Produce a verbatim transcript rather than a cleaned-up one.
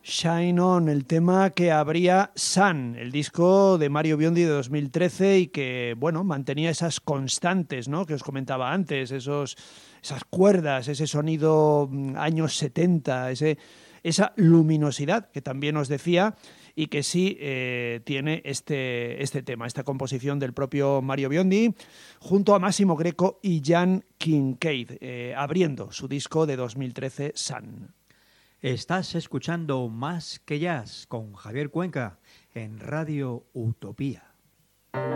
Shine On, el tema que abría Sun, el disco de Mario Biondi de dos mil trece y que, bueno, mantenía esas constantes, ¿no?, que os comentaba antes, esos, esas cuerdas, ese sonido años setenta, ese, esa luminosidad que también os decía y que sí eh, tiene este, este tema, esta composición del propio Mario Biondi, junto a Massimo Greco y Jan Kincaid, eh, abriendo su disco de dos mil trece, Sun. Estás escuchando Más que Jazz con Javier Cuenca en Radio Utopía.